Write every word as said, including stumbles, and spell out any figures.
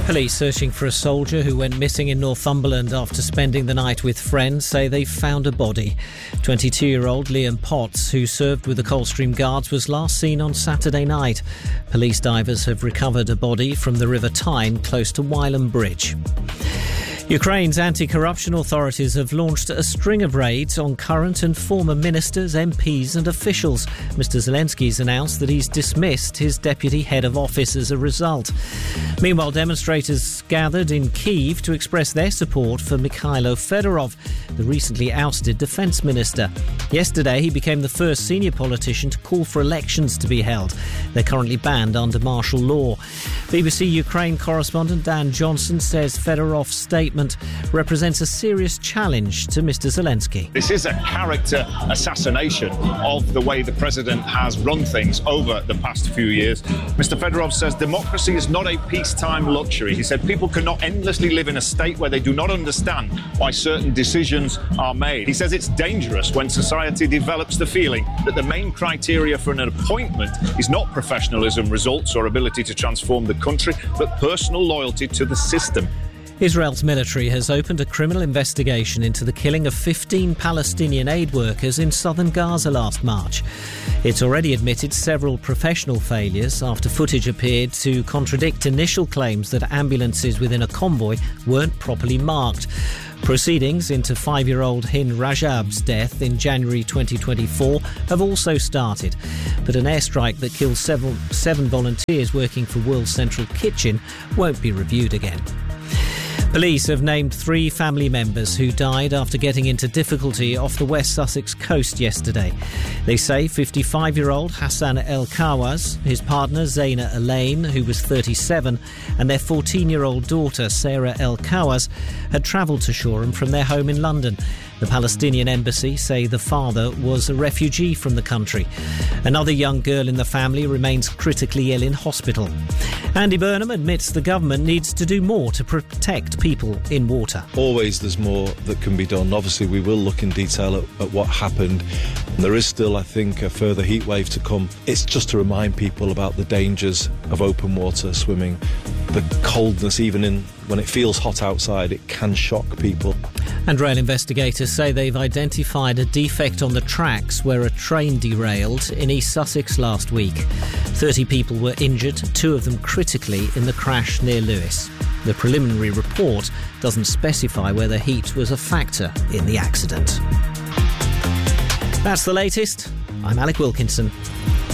Police searching for a soldier who went missing in Northumberland after spending the night with friends say they've found a body. twenty-two-year-old Liam Potts, who served with the Coldstream Guards, was last seen on Saturday night. Police divers have recovered a body from the River Tyne close to Wylam Bridge. Ukraine's anti-corruption authorities have launched a string of raids on current and former ministers, M Ps and officials. Mister Zelensky's announced that he's dismissed his deputy head of office as a result. Meanwhile, demonstrators gathered in Kyiv to express their support for Mikhailo Fedorov, the recently ousted defence minister. Yesterday, he became the first senior politician to call for elections to be held. They're currently banned under martial law. B B C Ukraine correspondent Dan Johnson says Fedorov's statement represents a serious challenge to Mister Zelensky. This is a character assassination of the way the president has run things over the past few years. Mister Fedorov says democracy is not a peacetime luxury. He said people cannot endlessly live in a state where they do not understand why certain decisions are made. He says it's dangerous when society develops the feeling that the main criteria for an appointment is not professionalism, results or ability to transform the country, but personal loyalty to the system. Israel's military has opened a criminal investigation into the killing of fifteen Palestinian aid workers in southern Gaza last March. It's already admitted several professional failures after footage appeared to contradict initial claims that ambulances within a convoy weren't properly marked. Proceedings into five-year-old Hind Rajab's death in January twenty twenty-four have also started, but an airstrike that killed several, seven volunteers working for World Central Kitchen won't be reviewed again. Police have named three family members who died after getting into difficulty off the West Sussex coast yesterday. They say fifty-five-year-old Hassan El Kawaz, his partner Zaina Elaine, who was thirty-seven, and their fourteen-year-old daughter Sarah El Kawaz had travelled to Shoreham from their home in London. The Palestinian embassy say the father was a refugee from the country. Another young girl in the family remains critically ill in hospital. Andy Burnham admits the government needs to do more to protect people in water. Always there's more that can be done. Obviously we will look in detail at, at what happened. There is still, I think, a further heat wave to come. It's just to remind people about the dangers of open water swimming. The coldness, even in when it feels hot outside, it can shock people. And rail investigators say they've identified a defect on the tracks where a train derailed in East Sussex last week. thirty people were injured, two of them critically, in the crash near Lewes. The preliminary report doesn't specify whether heat was a factor in the accident. That's the latest. I'm Alec Wilkinson.